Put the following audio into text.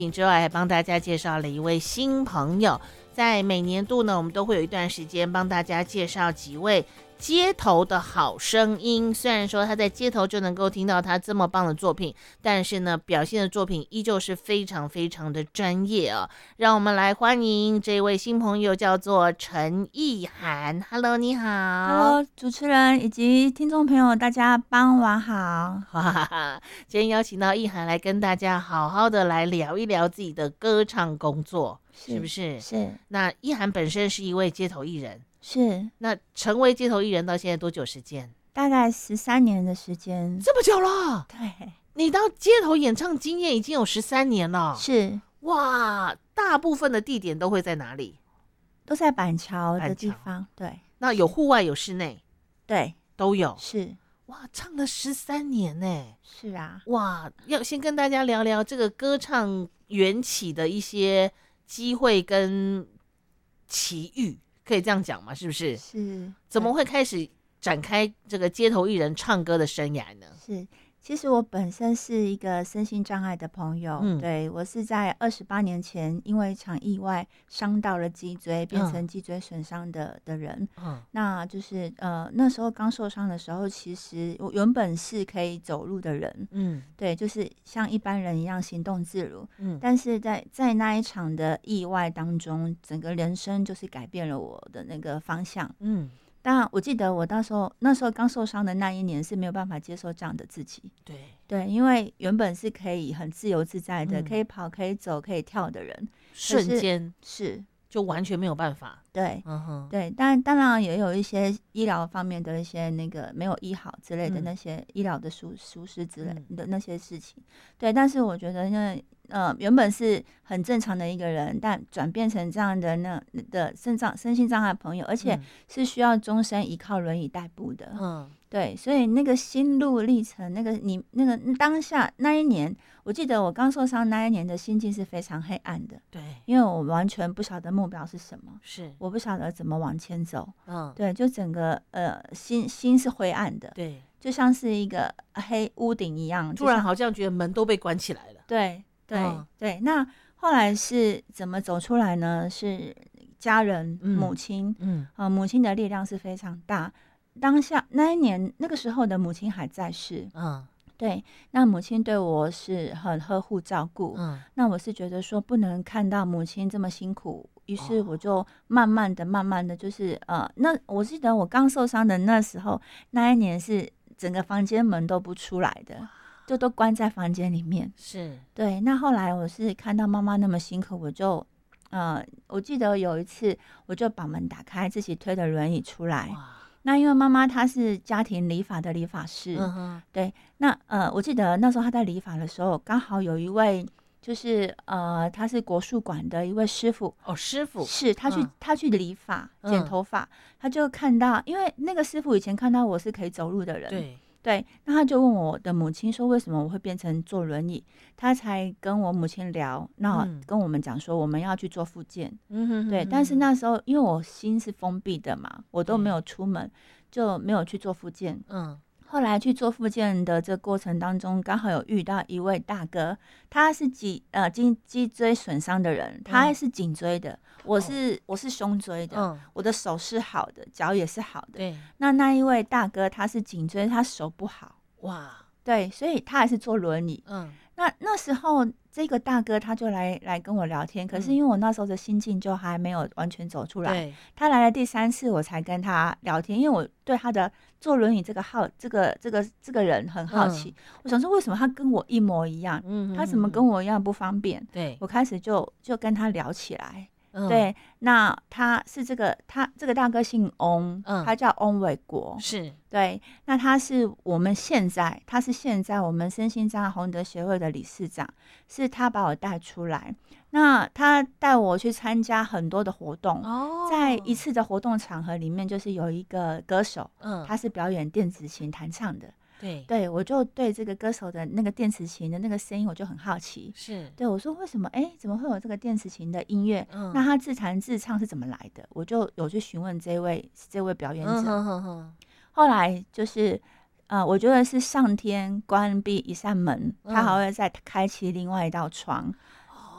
之外还帮大家介绍了一位新朋友，在每年度呢，我们都会有一段时间帮大家介绍几位街头的好声音。虽然说他在街头就能够听到他这么棒的作品，但是呢，表现的作品依旧是非常非常的专业啊。让我们来欢迎这位新朋友，叫做陈意涵。Hello， 你好。 Hello，主持人以及听众朋友，大家傍晚好。 哈哈哈！今天邀请到意涵来跟大家好好的来聊一聊自己的歌唱工作，是不是？ 是。 那意涵本身是一位街头艺人， 是。 那成为街头艺人到现在多久时间？ 大概13年的时间。 这么久了？ 对。 你到街头演唱经验已经有13年了。 是。 哇，大部分的地点都会在哪里？ 都在板桥的地方。对。 那有户外有室内？ 对， 都有。 是。 哇，唱了13年呢。 是啊。 哇，要先跟大家聊聊这个歌唱缘起的一些机会跟奇遇，可以这样讲吗？是不是？ 是。 怎么会开始展开这个街头艺人唱歌的生涯呢？ 是。其实我本身是一个身心障碍的朋友，对，我是在28年前因为一场意外伤到了脊椎，变成脊椎损伤的人。那就是那时候刚受伤的时候，其实我原本是可以走路的人，对，就是像一般人一样行动自如，但是在那一场的意外当中，整个人生就是改变了我的那个方向。当然，我记得我那时候刚受伤的那一年是没有办法接受这样的自己。对，因为原本是可以很自由自在的，可以跑、可以走、可以跳的人， 瞬间是就完全没有办法。 对，对，但当然也有一些医疗方面的一些那个没有医好之类的那些医疗的疏失之类的那些事情。对，但是我觉得原本是很正常的一个人，但转变成这样的身心障碍朋友，而且是需要终身依靠轮椅代步的。对，所以那个心路历程，那个当下那一年，我记得我刚受伤那一年的心境是非常黑暗的。 对， 因为我完全不晓得目标是什么， 是我不晓得怎么往前走。对，就整个心是灰暗的。 对， 就像是一个黑屋顶一样， 突然好像觉得门都被关起来了。 对对对，那后来是怎么走出来呢？是家人、母亲，母亲的力量是非常大。当下那一年那个时候的母亲还在世，对，那母亲对我是很呵护照顾，那我是觉得说不能看到母亲这么辛苦，于是我就慢慢的就是那我记得我刚受伤的那时候，那一年是整个房间门都不出来的，就都关在房间里面。 是， 对，那后来我是看到妈妈那么辛苦，我记得有一次我就把门打开，自己推着轮椅出来。那因为妈妈她是家庭理发的理发师，对，那我记得那时候她在理发的时候，刚好有一位就是他是国术馆的一位师傅。 师傅是他去理发剪头发，他就看到，因为那个师傅以前看到我是可以走路的人，对，那他就问我的母亲说为什么我会变成坐轮椅，他才跟我母亲聊，那跟我们讲说我们要去做复健。对，但是那时候因为我心是封闭的嘛，我都没有出门，就没有去做复健。后来去做复健的这个过程当中，刚好有遇到一位大哥，他是脊椎损伤的人，他是颈椎的，我是胸椎的，我的手是好的，脚也是好的。 对， 那一位大哥他是颈椎，他手不好， 哇， 对，所以他还是坐轮椅。那时候这个大哥他就来跟我聊天，可是因为我那时候的心境就还没有完全走出来，他来了第3次我才跟他聊天，因为我对他的坐轮椅这个人很好奇，我想说为什么他跟我一模一样，他怎么跟我一样不方便？对，我开始就跟他聊起来。对，那他这个大哥姓翁，他叫翁伟国， 是， 对，那他是现在我们身心障碍弘德协会的理事长，是他把我带出来，那他带我去参加很多的活动。在一次的活动场合里面，就是有一个歌手，他是表演电子琴弹唱的。对，我就对这个歌手的那个电子琴的那个声音，我就很好奇。对，我说为什么怎么会有这个电子琴的音乐？那他自弹自唱是怎么来的？我就有去询问这位表演者。后来就是我觉得是上天关闭一扇门，他还会再开启另外一道窗。